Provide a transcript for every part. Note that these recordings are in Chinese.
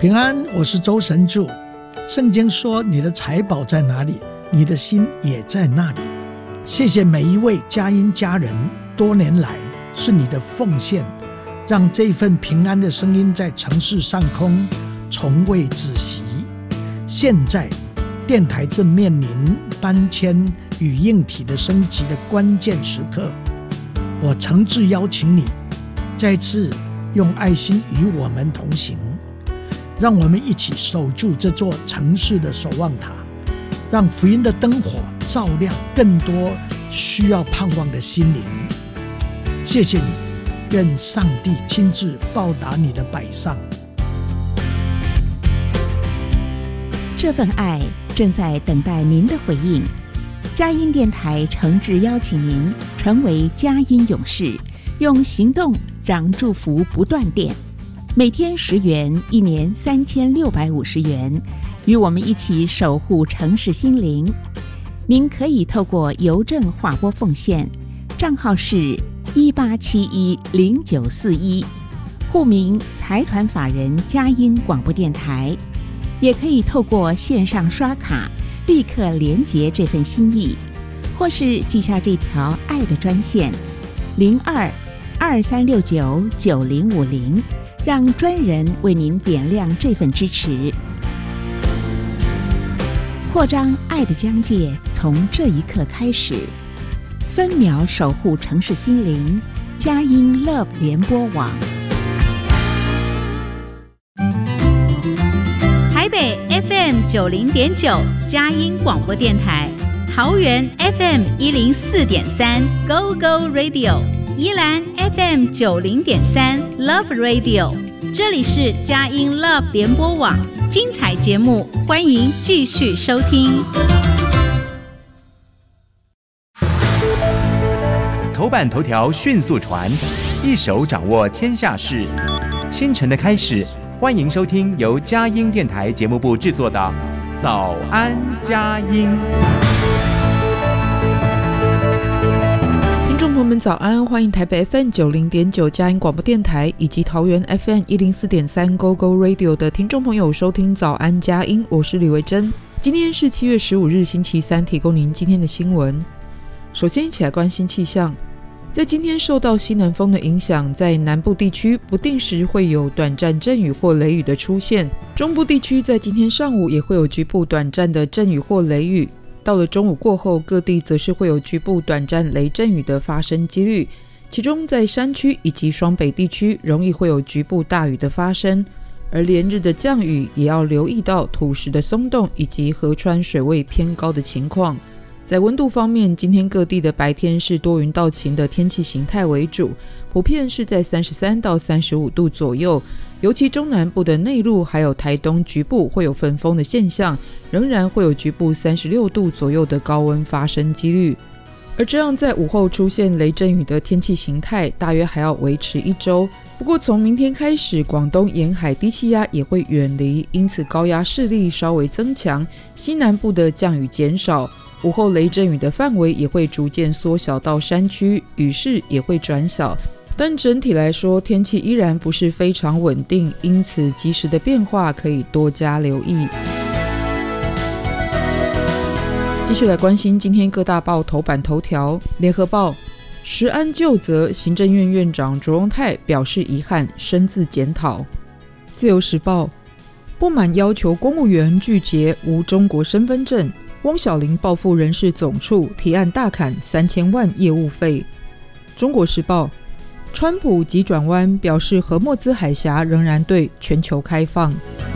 平安，我是周神助。圣经说，你的财宝在哪里，你的心也在那里。谢谢每一位佳音家人，多年来是你的奉献，让这份平安的声音在城市上空从未止息。现在电台正面临搬迁与硬体的升级的关键时刻，我诚挚邀请你再次用爱心与我们同行，让我们一起守住这座城市的守望塔，让福音的灯火照亮更多需要盼望的心灵。谢谢你，愿上帝亲自报答你的摆上。 这份爱正在等待您的回应。佳音电台诚挚邀请您成为佳音勇士，用行动让祝福不断电。每天10元，一年3650元，与我们一起守护城市心灵。您可以透过邮政划拨奉献，账号是18710941，户名财团法人佳音广播电台，也可以透过线上刷卡立刻连结这份心意，或是记下这条爱的专线0223699050，让专人为您点亮这份支持。扩张爱的疆界从这一刻开始，分秒守护城市心灵，佳音 Love 联播网。 台北 FM 90.9佳音广播电台，桃园 FM 104.3 Go Go Radio， 宜兰 FM 90.3 Love Radio， 这里是佳音 Love 联播网，精彩节目欢迎继续收听。 头版头条迅速传，一手掌握天下事。清晨的开始，欢迎收听由佳音电台节目部制作的《早安佳音》。 听众朋友们早安，欢迎台北 FM 90.9佳音广播电台以及桃园 FM 104.3 Go Go Radio 的听众朋友收听早安佳音，我是李维珍。今天是7月15日星期三，提供您今天的新闻。首先一起来关心气象。在今天受到西南风的影响，在南部地区不定时会有短暂阵雨或雷雨的出现，中部地区在今天上午也会有局部短暂的阵雨或雷雨，到了中午过后，各地则是会有局部短暂雷阵雨的发生几率，其中在山区以及双北地区容易会有局部大雨的发生，而连日的降雨也要留意到土石的松动以及河川水位偏高的情况。在温度方面，今天各地的白天是多云到晴的天气形态为主，普遍是在33到35度左右，尤其中南部的内陆还有台东局部会有分风的现象，仍然会有局部36度左右的高温发生几率。而这样在午后出现雷阵雨的天气形态大约还要维持1周，不过从明天开始，广东沿海低气压也会远离，因此高压势力稍微增强，西南部的降雨减少，午后雷阵雨的范围也会逐渐缩小到山区，雨势也会转小，但整体来说天气依然不是非常稳定，因此及时的变化可以多加留意。继续来关心今天各大报头版头条。联合报，食安究责，行政院院长卓荣泰表示遗憾，深自检讨。自由时报，不满要求公务员拒绝无中国身份证，翁小玲报复人事总处，提案大砍3000万业务费。中国时报，川普急转弯，表示荷默兹海峡仍然对全球开放。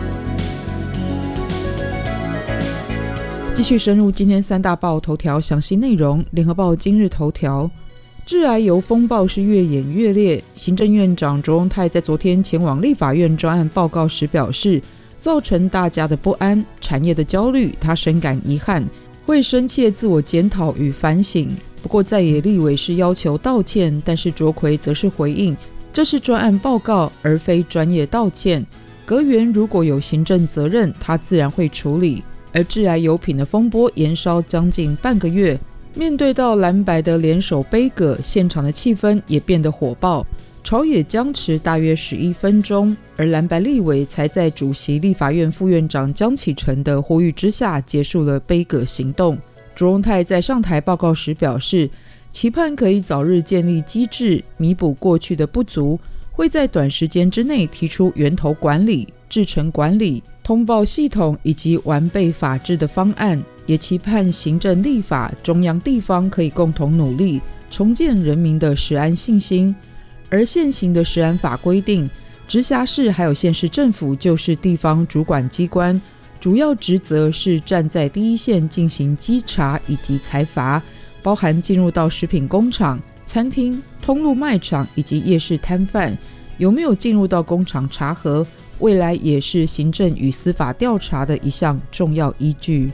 继续深入今天三大报头条详细内容。联合报今日头条，致癌油风暴是越演越烈，行政院长卓荣泰在昨天前往立法院专案报告时表示，造成大家的不安、产业的焦虑，他深感遗憾，会深切自我检讨与反省。不过在野立委是要求道歉，但是卓奎则是回应，这是专案报告而非专业道歉，阁员如果有行政责任，他自然会处理。而致癌油品的风波延烧将近半个月，面对到蓝白的联手杯葛，现场的气氛也变得火爆。 朝野僵持大约11分钟，而蓝白立委才在主席立法院副院长江启臣的呼吁之下结束了杯葛行动。卓荣泰在上台报告时表示，期盼可以早日建立机制，弥补过去的不足，会在短时间之内提出源头管理、制程管理、通报系统以及完备法制的方案，也期盼行政立法中央地方可以共同努力，重建人民的食安信心。而现行的食安法规定，直辖市还有县市政府就是地方主管机关，主要职责是站在第一线进行稽查以及裁罚，包含进入到食品工厂、餐厅、通路卖场以及夜市摊贩，有没有进入到工厂查核，未来也是行政与司法调查的一项重要依据。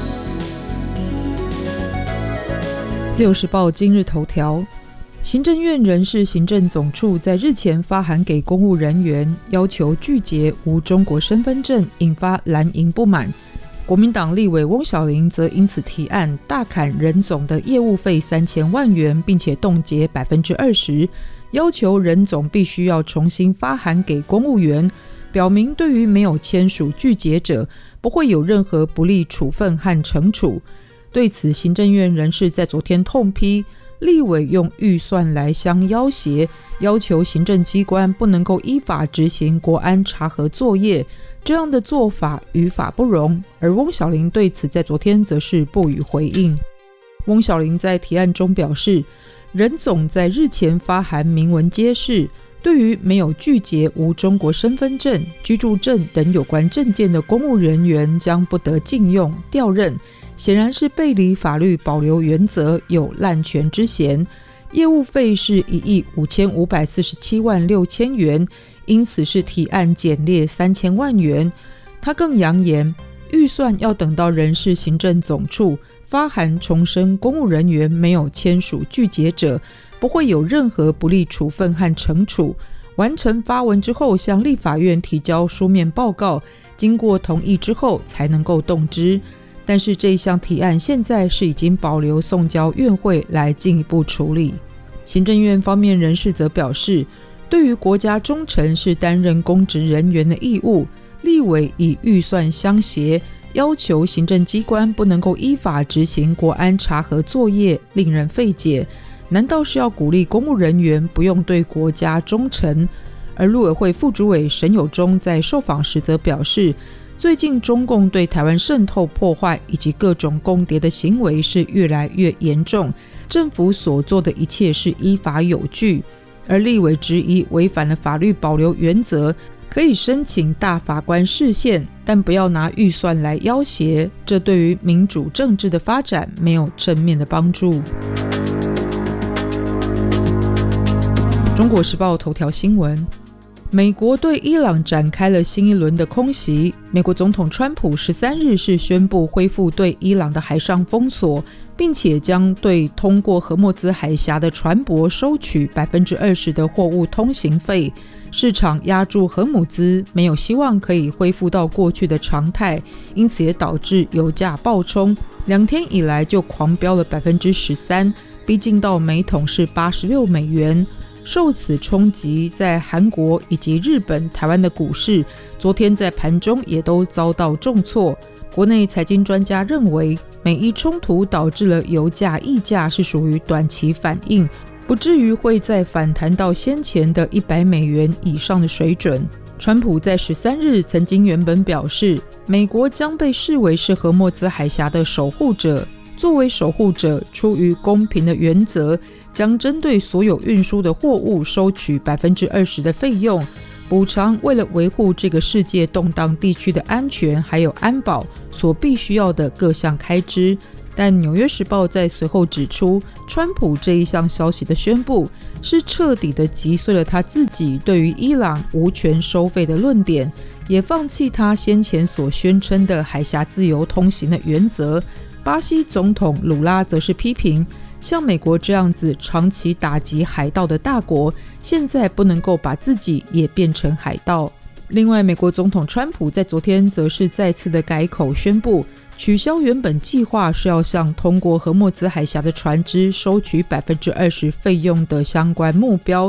自由时报今日头条，行政院人事行政总处在日前发函给公务人员，要求拒结无中国身份证，引发蓝营不满。国民党立委翁小玲则因此提案大砍人总的业务费3000万元，并且冻结20%，要求人总必须要重新发函给公务员，表明对于没有签署拒结者，不会有任何不利处分和惩处。对此，行政院人士在昨天痛批，立委用预算来相要挟，要求行政机关不能够依法执行国安查核作业，这样的做法于法不容。而翁小玲对此在昨天则是不予回应。翁小玲在提案中表示，人总在日前发函明文揭示，对于没有拒结无中国身份证、居住证等有关证件的公务人员将不得禁用、调任，显然是背离法律保留原则，有滥权之嫌。业务费是15547万6千元，因此是提案减列3000万元。他更扬言，预算要等到人事行政总处发函重申公务人员没有签署拒结者，不会有任何不利处分和惩处。完成发文之后，向立法院提交书面报告，经过同意之后才能够动之。但是这一项提案现在是已经保留送交院会来进一步处理。行政院方面人士则表示，对于国家忠诚是担任公职人员的义务，立委以预算相胁，要求行政机关不能够依法执行国安查核作业，令人费解。难道是要鼓励公务人员不用对国家忠诚？而陆委会副主委沈友忠在受访时则表示，最近中共对台湾渗透破坏以及各种共谍的行为是越来越严重，政府所做的一切是依法有据。而立委质疑违反了法律保留原则，可以申请大法官释宪，但不要拿预算来要挟，这对于民主政治的发展没有正面的帮助。中国时报头条新闻，美国对伊朗展开了新一轮的空袭。美国总统川普13日是宣布恢复对伊朗的海上封锁，并且将对通过荷默兹海峡的船舶收取20%的货物通行费。市场押注荷姆兹没有希望可以恢复到过去的常态，因此也导致油价暴冲，2天以来就狂飙了13%，逼近到每桶是86美元。受此冲击，在韩国以及日本、台湾的股市昨天在盘中也都遭到重挫。国内财经专家认为，美伊冲突导致了油价溢价是属于短期反应，不至于会再反弹到先前的100美元以上的水准。川普在13日曾经原本表示，美国将被视为是荷默兹海峡的守护者，作为守护者，出于公平的原则，将针对所有运输的货物收取20%的费用，补偿为了维护这个世界动荡地区的安全还有安保所必须要的各项开支。但《纽约时报》在随后指出，川普这一项消息的宣布是彻底的击碎了他自己对于伊朗无权收费的论点，也放弃他先前所宣称的海峡自由通行的原则。巴西总统鲁拉则是批评，像美国这样子长期打击海盗的大国，现在不能够把自己也变成海盗。另外，美国总统川普在昨天则是再次的改口宣布，取消原本计划是要向通过荷默兹海峡的船只收取20%费用的相关目标，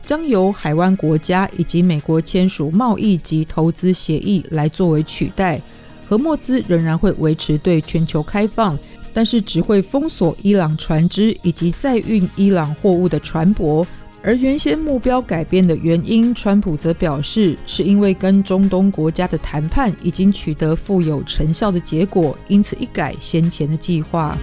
将由海湾国家以及美国签署贸易及投资协议来作为取代。荷默兹仍然会维持对全球开放，但是只会封锁伊朗船只以及载运伊朗货物的船舶。而原先目标改变的原因，川普则表示是因为跟中东国家的谈判已经取得富有成效的结果，因此一改先前的计划。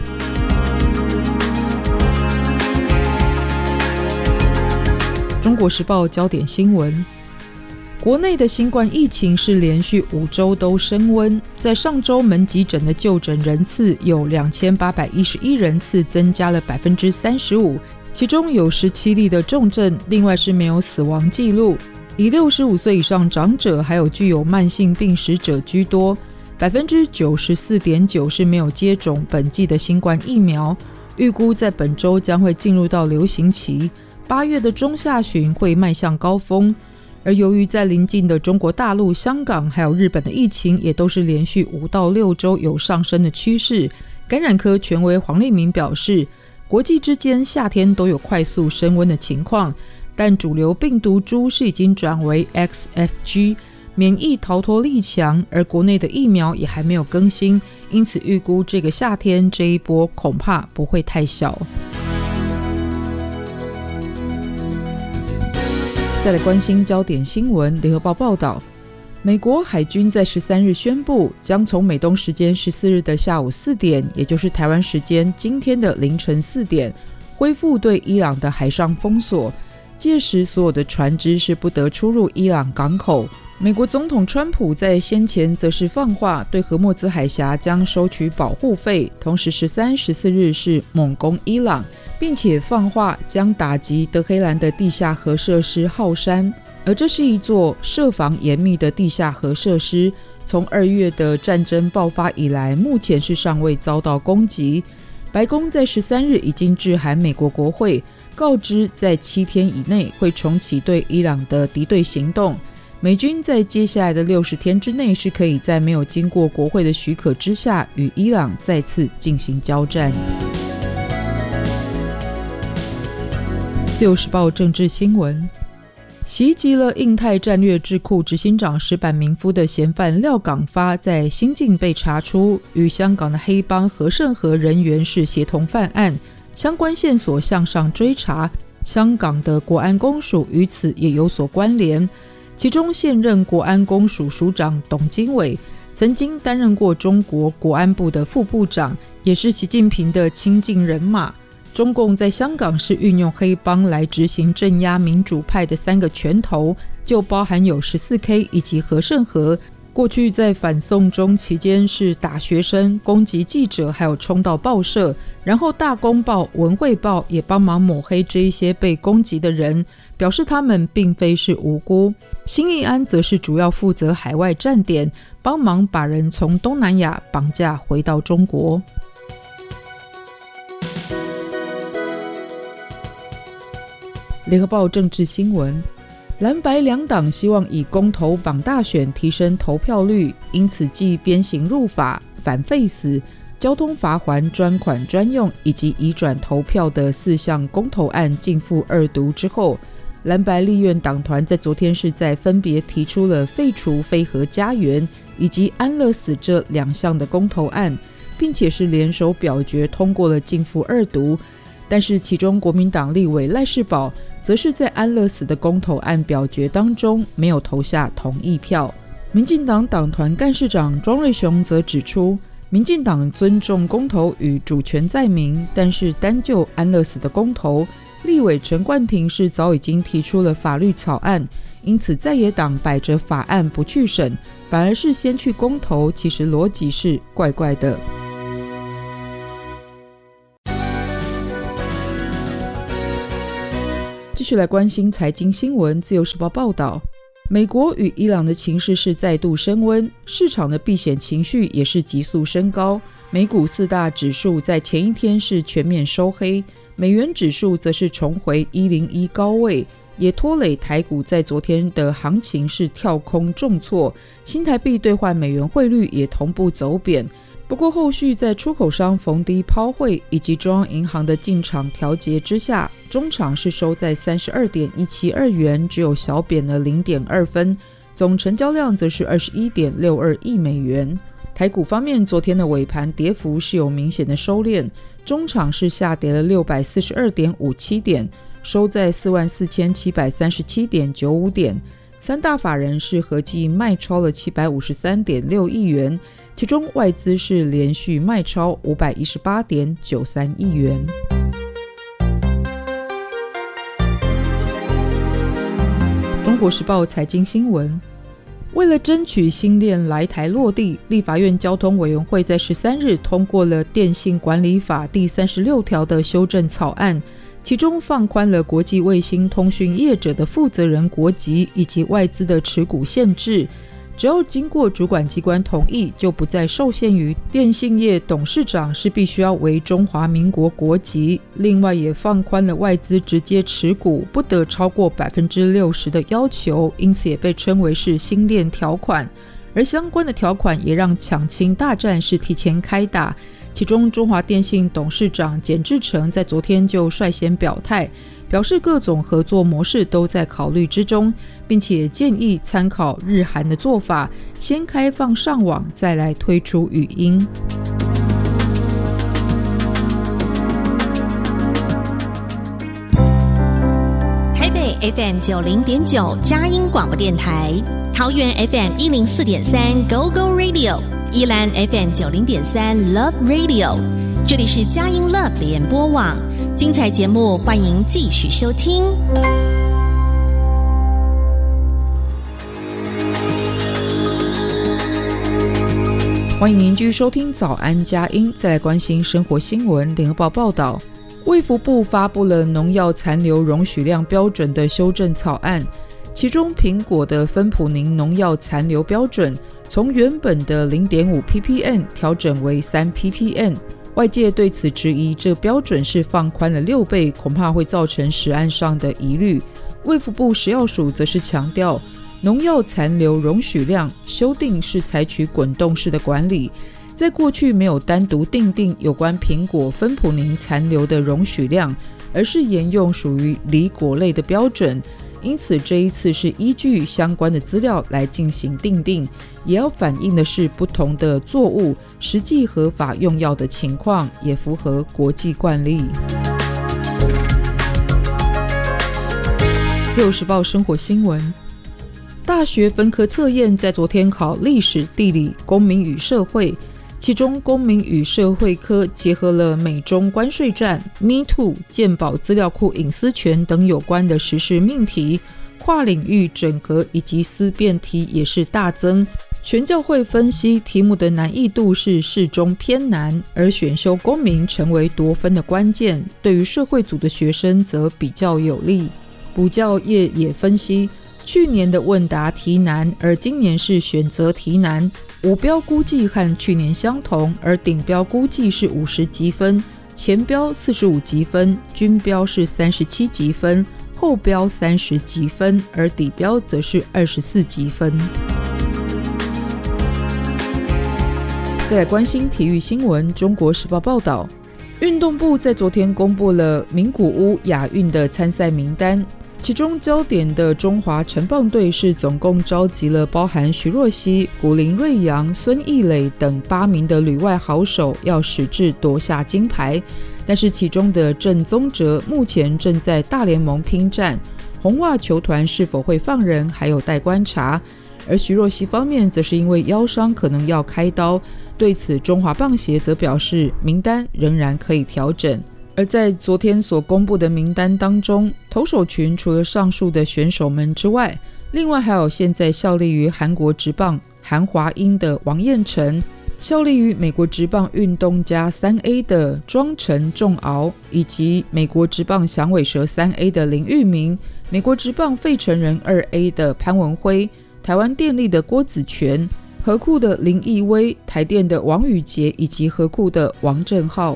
中国时报焦点新闻，国内的新冠疫情是连续5周都升温，在上周门急诊的就诊人次有2811人次，增加了 35%， 其中有17例的重症，另外是没有死亡记录。以65岁以上长者还有具有慢性病史者居多， 94.9% 是没有接种本季的新冠疫苗。预估在本周将会进入到流行期，8月的中下旬会迈向高峰。而由于在邻近的中国大陆、香港还有日本的疫情也都是连续5到6周有上升的趋势，感染科权威黄立明表示，国际之间夏天都有快速升温的情况，但主流病毒株是已经转为 XFG， 免疫逃脱力强，而国内的疫苗也还没有更新，因此预估这个夏天这一波恐怕不会太小。再来关心焦点新闻，联合报报道，美国海军在13日宣布，将从美东时间14日的下午4点，也就是台湾时间今天的凌晨4点，恢复对伊朗的海上封锁，届时所有的船只是不得出入伊朗港口。美国总统川普在先前则是放话，对荷默兹海峡将收取保护费，同时13、14日是猛攻伊朗，并且放话将打击德黑兰的地下核设施浩山。而这是一座设防严密的地下核设施，从2月的战争爆发以来，目前是尚未遭到攻击。白宫在13日已经致函美国国会，告知在7天以内会重启对伊朗的敌对行动。美军在接下来的60天之内是可以在没有经过国会的许可之下，与伊朗再次进行交战。自由时报政治新闻，袭击了印太战略智库执行长石坂明夫的嫌犯廖港发在新晋被查出与香港的黑帮何胜和人员是协同犯案，相关线索向上追查，香港的国安公署与此也有所关联。其中现任国安公署署长董经纬曾经担任过中国国安部的副部长，也是习近平的亲近人马。中共在香港是运用黑帮来执行镇压民主派的3个拳头，就包含有 14K 以及何胜和。过去在反送中期间是打学生、攻击记者，还有冲到报社，然后大公报、文汇报也帮忙抹黑这一些被攻击的人，表示他们并非是无辜。辛义安则是主要负责海外站点，帮忙把人从东南亚绑架回到中国。联合报政治新闻，蓝白两党希望以公投绑大选提升投票率，因此继鞭刑入法、反废死、交通罚锾专款专用以及移转投票的4项公投案逕付2读之后，蓝白立院党团在昨天是在分别提出了废除非核家园以及安乐死这2项的公投案，并且是联手表决通过了逕付2读。但是其中国民党立委赖士葆则是在安乐死的公投案表决当中没有投下同意票。民进党党团干事长庄瑞雄则指出，民进党尊重公投与主权在民，但是单就安乐死的公投，立委陈冠廷是早已经提出了法律草案，因此在野党摆着法案不去审，反而是先去公投，其实逻辑是怪怪的。继续来关心财经新闻，自由时报报道，美国与伊朗的情势是再度升温，市场的避险情绪也是急速升高。美股4大指数在前一天是全面收黑，美元指数则是重回101高位，也拖累台股在昨天的行情是跳空重挫，新台币兑换美元汇率也同步走贬。 不过后续在出口商逢低抛汇以及中央银行的进场调节之下，中场是收在 32.172 元，只有小贬了 0.2 分，总成交量则是 21.62 亿美元。台股方面，昨天的尾盘跌幅是有明显的收敛，中场是下跌了 642.57 点，收在 44,737.95 点。三大法人是合计卖超了 753.6 亿元，其中外资是连续卖超 518.93 亿元。中国时报财经新闻，为了争取新链来台落地，立法院交通委员会在13日通过了电信管理法第36条的修正草案，其中放宽了国际卫星通讯业者的负责人国籍以及外资的持股限制，只要经过主管机关同意，就不再受限于电信业董事长是必须要为中华民国国籍。另外也放宽了外资直接持股不得超过 60% 的要求，因此也被称为是新链条款。而相关的条款也让抢亲大战是提前开打，其中中华电信董事长简志成在昨天就率先表态，表示各种合作模式都在考虑之中，并且建议参考日韩的做法，先开放上网再来推出语音。 台北 FM 90.9佳音广播电台，桃园 FM 104.3 Go Go Radio， 宜兰 FM 90.3 Love Radio， 这里是佳音 Love 联播网，精彩节目欢迎继续收听。 欢迎您继续收听早安佳音，再来关心生活新闻。联合报报道，卫福部发布了农药残留容许量标准的修正草案，其中苹果的芬普宁农药残留标准从原本的 0.5 ppm 调整为3 ppm， 外界对此质疑，这标准是放宽了6倍，恐怕会造成食安上的疑虑。卫福部食药署则是强调，农药残留容许量修订是采取滚动式的管理，在过去没有单独订定有关苹果芬普宁残留的容许量，而是沿用属于梨果类的标准，因此这一次是依据相关的资料来进行订定，也要反映的是不同的作物实际合法用药的情况，也符合国际惯例。自由时报生活新闻，大学分科测验在昨天考历史、地理、公民与社会，其中公民与社会科结合了美中关税战、Me Too、健保资料库隐私权等有关的时事命题，跨领域整合以及思辨题也是大增。全教会分析题目的难易度是适中偏难，而选修公民成为夺分的关键，对于社会组的学生则比较有利。补教业也分析，去年的问答题难，而今年是选择题难，五标估计和去年相同，而顶标估计是50积分，前标45积分，均标是37积分，后标30积分，而底标则是24积分。再来关心体育新闻，中国时报报道，运动部在昨天公布了名古屋亚运的参赛名单，其中焦点的中华成棒队是总共召集了包含徐若曦、古林睿煬、孙艺磊等8名的旅外好手，要矢志夺下金牌。但是其中的郑宗哲目前正在大联盟拼战，红袜球团是否会放人还有待观察。而徐若曦方面则是因为腰伤可能要开刀，对此中华棒协则表示名单仍然可以调整。而在昨天所公布的名单当中，投手群除了上述的选手们之外，另外还有现在效力于韩国职棒韩华英的王彦辰，效力于美国职棒运动家 3A 的庄陈仲敖，以及美国职棒响尾蛇 3A 的林玉明，美国职棒费城人 2A 的潘文辉，台湾电力的郭子泉，合库的林义威，台电的王宇杰，以及合库的王正浩。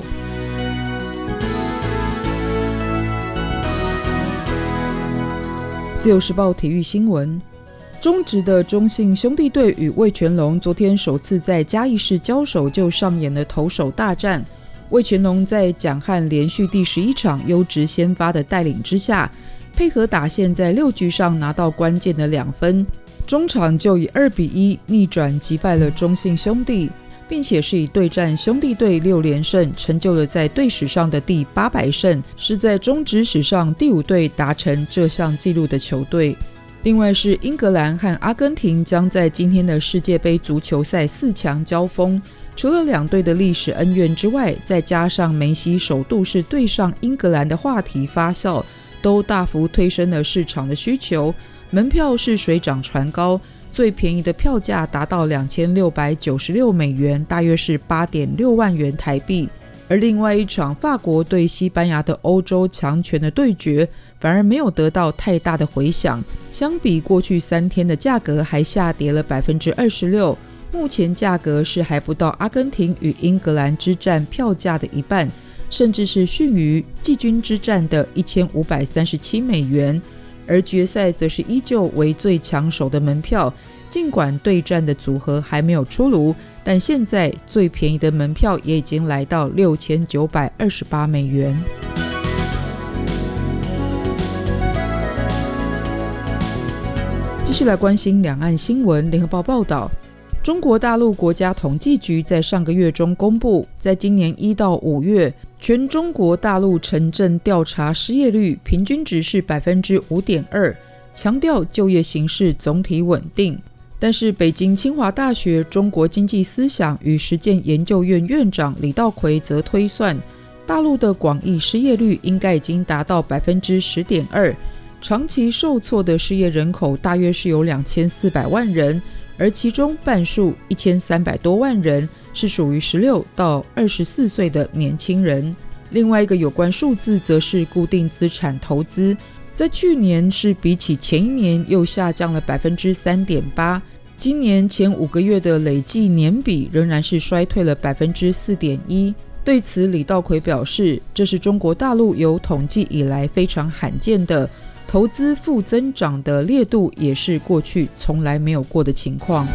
自由时报体育新闻， 中职的中信兄弟队与味全龙昨天首次在嘉义市交手，就上演了投手大战。味全龙在蒋汉连续第11场优质先发的带领之下，配合打线在6局上拿到关键的2分，中场就以2-1逆转击败了中信兄弟，并且是以对战兄弟队6连胜，成就了在队史上的第800胜，是在中职史上第5队达成这项纪录的球队。另外是英格兰和阿根廷将在今天的世界杯足球赛4强交锋，除了2队的历史恩怨之外，再加上梅西首度是对上英格兰的话题发酵，都大幅推升了市场的需求，门票是水涨船高，最便宜的票价达到$2696，大约是8.6万元台币。而另外一场法国对西班牙的欧洲强权的对决，反而没有得到太大的回响，相比过去3天的价格还下跌了 26%， 目前价格是还不到阿根廷与英格兰之战票价的一半，甚至是逊于季军之战的$1537，而决赛则是依旧为最抢手的门票，尽管对战的组合还没有出炉，但现在最便宜的门票也已经来到$6928。继续来关心两岸新闻。联合报报道，中国大陆国家统计局在上个月中公布，在今年1到5月，全中国大陆城镇调查失业率平均值是 5.2%， 强调就业形势总体稳定。但是北京清华大学中国经济思想与实践研究院院长李道葵则推算，大陆的广义失业率应该已经达到 10.2%， 长期受挫的失业人口大约是有2400万人，而其中半数1300多万人是属于16到24岁的年轻人。另外一个有关数字则是固定资产投资，在去年是比起前一年又下降了 3.8%， 今年前5个月的累计年比仍然是衰退了 4.1%。 对此李道葵表示，这是中国大陆有统计以来非常罕见的投资负增长的烈度，也是过去从来没有过的情况。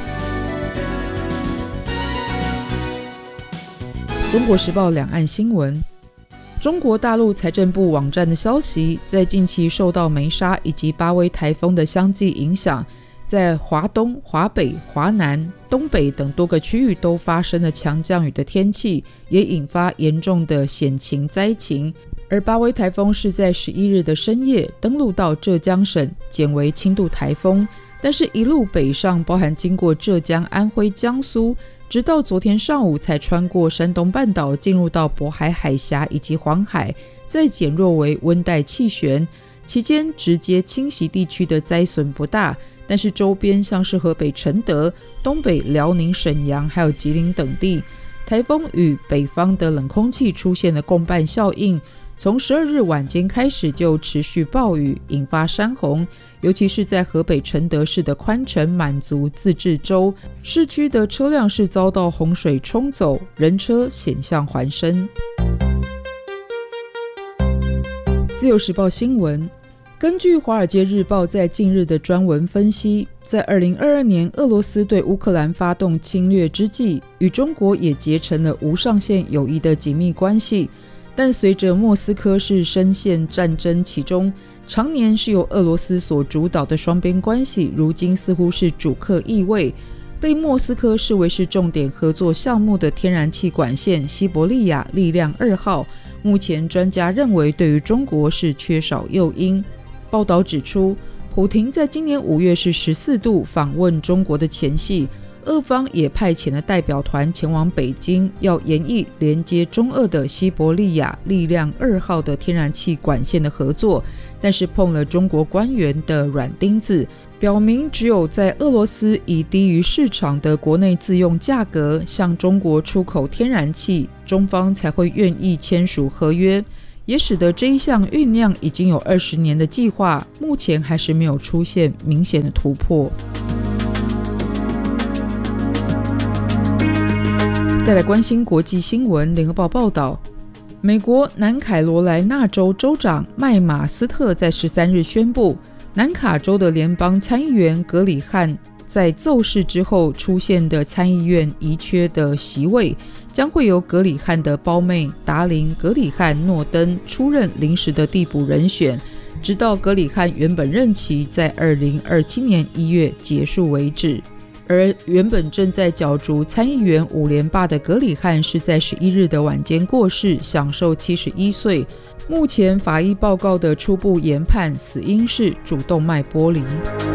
中国时报两岸新闻，中国大陆财政部网站的消息，在近期受到梅沙以及巴威台风的相继影响，在华东、华北、华南、东北等多个区域都发生了强降雨的天气，也引发严重的险情灾情。而巴威台风是在11日的深夜登陆到浙江省，减为轻度台风，但是一路北上，包含经过浙江、安徽、江苏，直到昨天上午才穿过山东半岛，进入到渤海海峡以及黄海，再减弱为温带气旋。期间直接侵袭地区的灾损不大，但是周边像是河北承德、东北辽宁沈阳还有吉林等地，台风与北方的冷空气出现了共伴效应，从12日晚间开始就持续暴雨，引发山洪，尤其是在河北承德市的宽城满族自治州，市区的车辆是遭到洪水冲走，人车险象环生。自由时报新闻，根据华尔街日报在近日的专文分析，在2022年俄罗斯对乌克兰发动侵略之际，与中国也结成了无上限友谊的紧密关系，但随着莫斯科是深陷战争其中，常年是由俄罗斯所主导的双边关系，如今似乎是主客易位。被莫斯科视为是重点合作项目的天然气管线西伯利亚力量2号，目前专家认为对于中国是缺少诱因。报道指出，普廷在今年5月是14度访问中国的前夕，俄方也派遣了代表团前往北京，要研议连接中俄的西伯利亚力量2号的天然气管线的合作，但是碰了中国官员的软钉子，表明只有在俄罗斯以低于市场的国内自用价格向中国出口天然气，中方才会愿意签署合约，也使得这一项酝酿已经有20年的计划，目前还是没有出现明显的突破。再来关心国际新闻，联合报报道，美国南卡罗来纳州州长麦马斯特在13日宣布， 南卡州的联邦参议员格里汉在奏事之后出现的参议院遗缺的席位，将会由格里汉的胞妹达琳·格里汉·诺登出任临时的递补人选，直到格里汉原本任期在2027年1月结束为止。而原本正在角逐参议员5连霸的格里汉是在11日的晚间过世，享受71岁。目前法医报告的初步研判，死因是主动脉剥离。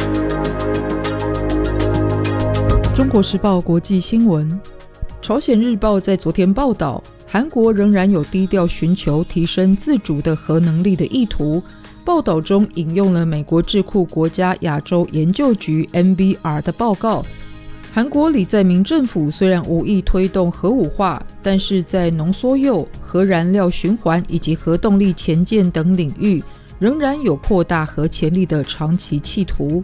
中国时报国际新闻，朝鲜日报在昨天报道，韩国仍然有低调寻求提升自主的核能力的意图。报道中引用了美国智库国家亚洲研究局 NBR 的报告，韩国李在明政府虽然无意推动核武化，但是在浓缩铀、核燃料循环以及核动力潜舰等领域仍然有扩大核潜力的长期企图。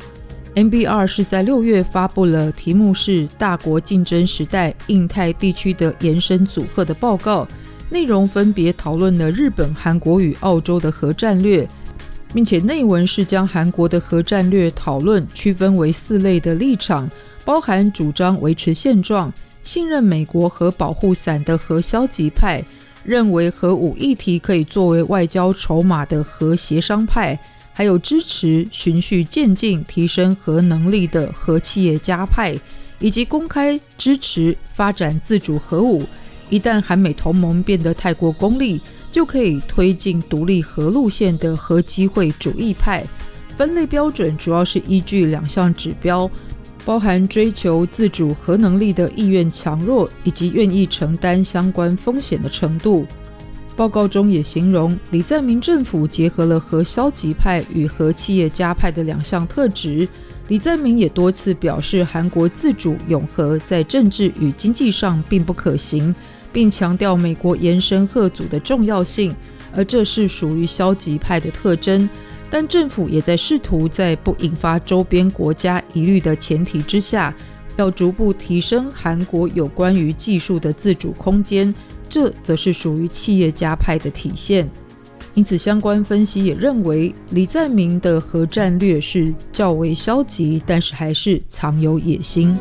NBR 是在6月发布了题目是大国竞争时代印太地区的延伸组合的报告，内容分别讨论了日本、韩国与澳洲的核战略，并且内文是将韩国的核战略讨论区分为4类的立场，包含主张维持现状、信任美国核保护伞的核消极派、认为核武议题可以作为外交筹码的核协商派，还有支持循序渐进提升核能力的核企业家派，以及公开支持发展自主核武，一旦韩美同盟变得太过功利，就可以推进独立核路线的核机会主义派。分类标准主要是依据2项指标，包含追求自主核能力的意愿强弱，以及愿意承担相关风险的程度。报告中也形容李在明政府结合了核消极派与核企业家派的2项特质。李在明也多次表示韩国自主永和在政治与经济上并不可行，并强调美国延伸核组的重要性，而这是属于消极派的特征。但政府也在试图在不引发周边国家疑虑的前提之下，要逐步提升韩国有关于技术的自主空间，这则是属于企业家派的体现。因此相关分析也认为，李在明的核战略是较为消极，但是还是藏有野心。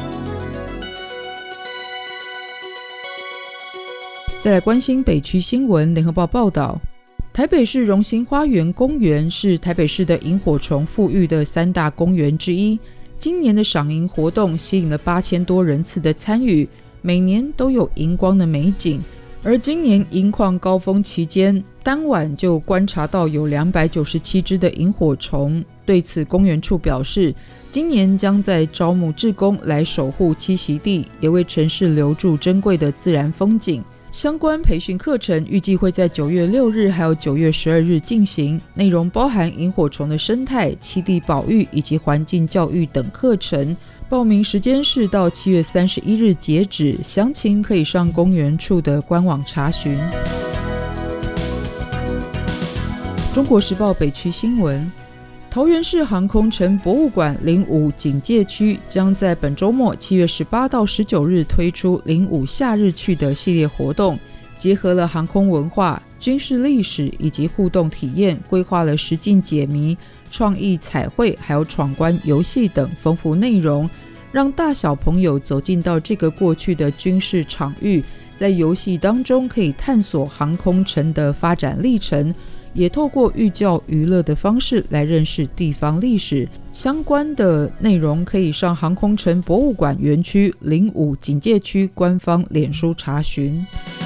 再来关心北区新闻，联合报报道，台北市荣兴花园公园是台北市的萤火虫富裕的3大公园之一，今年的赏萤活动吸引了8000多人次的参与，每年都有荧光的美景。而今年萤矿高峰期间，当晚就观察到有297只的萤火虫。对此，公园处表示，今年将在招募志工来守护栖息地，也为城市留住珍贵的自然风景。相关培训课程预计会在9月6日还有9月12日进行，内容包含萤火虫的生态、栖地保育以及环境教育等课程。报名时间是到7月31日截止，详情可以上公园处的官网查询。中国时报北区新闻，桃园市航空城博物馆05警戒区将在本周末7月18到19日推出05夏日去的系列活动，结合了航空文化、军事历史以及互动体验，规划了实境解谜、创意彩绘还有闯关游戏等丰富内容，让大小朋友走进到这个过去的军事场域，在游戏当中可以探索航空城的发展历程，也透过寓教于乐的方式来认识地方历史。相关的内容可以上航空城博物馆园区05警戒区官方脸书查询。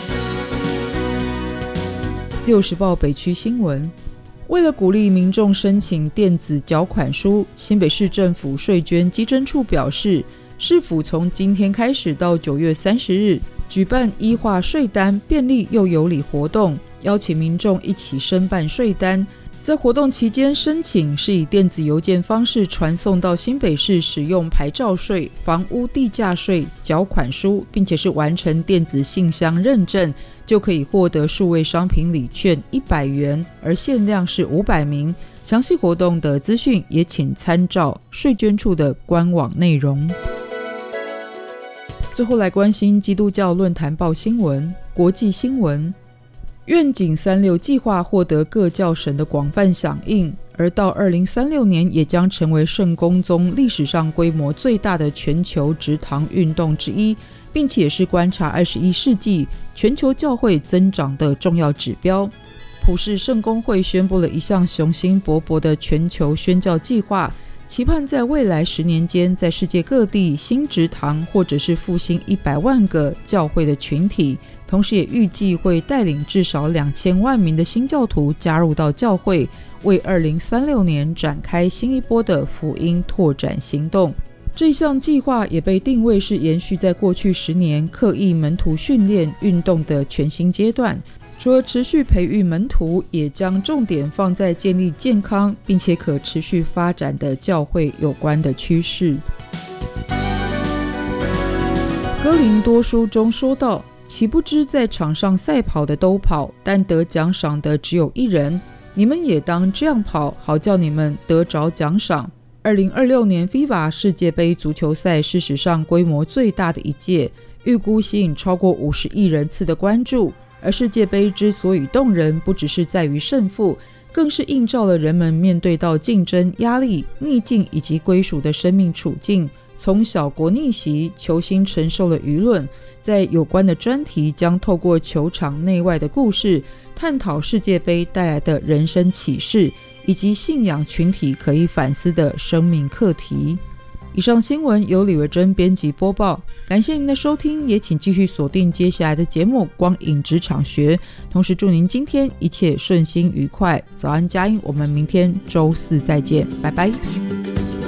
自由时报北区新闻，为了鼓励民众申请电子缴款书，新北市政府税捐稽征处表示，市府从今天开始到9月30日举办依化税单便利又有礼活动，邀请民众一起申办税单。在活动期间申请是以电子邮件方式传送到新北市使用牌照税、房屋地价税缴款书，并且是完成电子信箱认证，就可以获得数位商品礼券100元，而限量是500名。详细活动的资讯也请参照税捐处的官网内容。最后来关心基督教论坛报新闻、国际新闻。 愿景36计划获得各教省的广泛响应，而到2036年也将成为圣公宗历史上规模最大的全球植堂运动之一，并且是观察21世纪全球教会增长的重要指标。普世圣公会宣布了一项雄心勃勃的全球宣教计划，期盼在未来10年间，在世界各地新植堂或者是复兴100万个教会的群体，同时也预计会带领至少2000万名的新教徒加入到教会，为2036年展开新一波的福音拓展行动。这项计划也被定位是延续在过去10年刻意门徒训练运动的全新阶段。除了持续培育门徒，也将重点放在建立健康并且可持续发展的教会有关的趋势。哥林多书中说道，岂不知在场上赛跑的都跑，但得奖赏的只有一人，你们也当这样跑，好叫你们得着奖赏。2026年 FIBA 世界杯足球赛是史上规模最大的一届，预估吸引超过50亿人次的关注。而世界杯之所以动人，不只是在于胜负，更是映照了人们面对到竞争、压力、逆境以及归属的生命处境。从小国逆袭，球星承受了舆论，在有关的专题将透过球场内外的故事，探讨世界杯带来的人生启示，以及信仰群体可以反思的生命课题。以上新闻由李维珍编辑播报，感谢您的收听，也请继续锁定接下来的节目《光影职场学》，同时祝您今天一切顺心愉快。早安佳音，我们明天周4再见，拜拜。